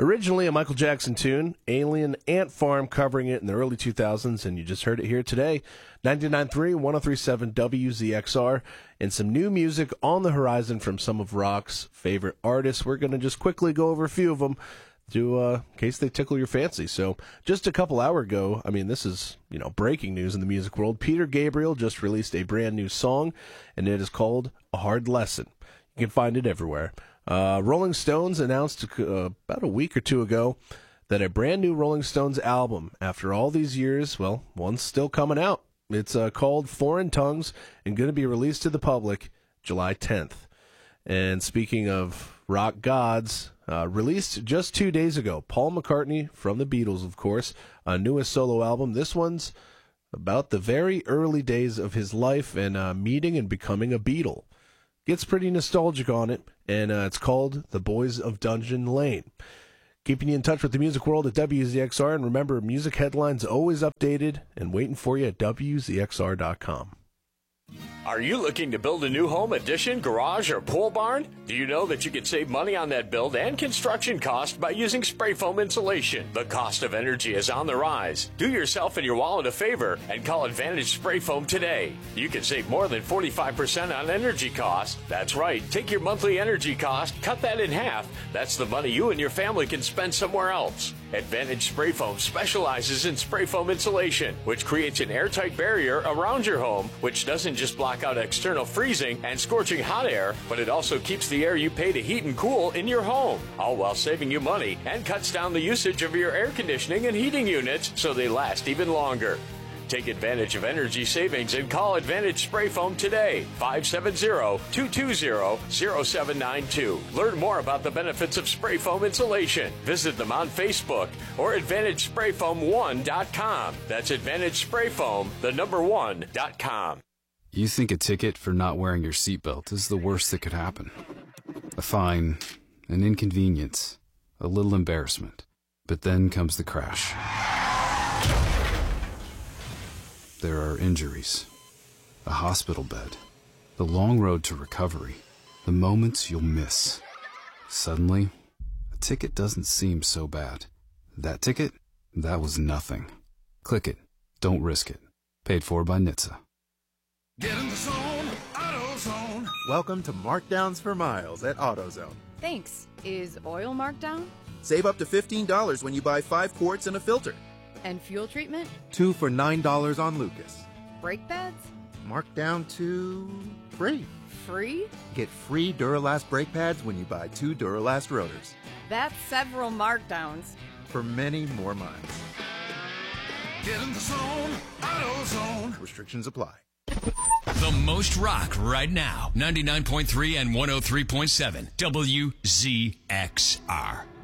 Originally a Michael Jackson tune, Alien Ant Farm covering it in the early 2000s, and you just heard it here today. 99.3, 103.7 WZXR, and some new music on the horizon from some of rock's favorite artists. We're going to just quickly go over a few of them in case they tickle your fancy. So just a couple hours ago, this is, breaking news in the music world. Peter Gabriel just released a brand new song, and it is called A Hard Lesson. You can find it everywhere. Rolling Stones announced about a week or two ago that a brand new Rolling Stones album, after all these years, one's still coming out. It's called Foreign Tongues and going to be released to the public July 10th. And speaking of rock gods, released just 2 days ago, Paul McCartney from the Beatles, of course, a newest solo album. This one's about the very early days of his life and meeting and becoming a Beatle. Gets pretty nostalgic on it, and it's called The Boys of Dungeon Lane. Keeping you in touch with the music world at WZXR, and remember, music headlines always updated and waiting for you at WZXR.com. Are you looking to build a new home, addition, garage, or pole barn? Do you know that you can save money on that build and construction cost by using spray foam insulation? The cost of energy is on the rise. Do yourself and your wallet a favor and call Advantage Spray Foam today. You can save more than 45% on energy cost. That's right. Take your monthly energy cost, cut that in half. That's the money you and your family can spend somewhere else. Advantage Spray Foam specializes in spray foam insulation, which creates an airtight barrier around your home, which doesn't just block out external freezing and scorching hot air, but it also keeps the air you pay to heat and cool in your home, all while saving you money and cuts down the usage of your air conditioning and heating units so they last even longer. Take advantage of energy savings and call Advantage Spray Foam today, 570-220-0792. Learn more about the benefits of spray foam insulation. Visit them on Facebook or AdvantageSprayFoam1.com. That's AdvantageSprayFoam, the number 1.com. You think a ticket for not wearing your seatbelt is the worst that could happen. A fine, an inconvenience, a little embarrassment. But then comes the crash. There are injuries, a hospital bed, the long road to recovery, the moments you'll miss. Suddenly, a ticket doesn't seem so bad. That ticket? That was nothing. Click it. Don't risk it. Paid for by NHTSA. Get in the zone, AutoZone. Welcome to Markdowns for Miles at AutoZone. Thanks. Is oil marked down? Save up to $15 when you buy 5 quarts and a filter. And fuel treatment? 2 for $9 on Lucas. Brake pads? Marked down to free. Free? Get free Duralast brake pads when you buy 2 Duralast rotors. That's several markdowns. For many more miles. Get in the zone, AutoZone. Restrictions apply. The most rock right now. 99.3 and 103.7 WZXR.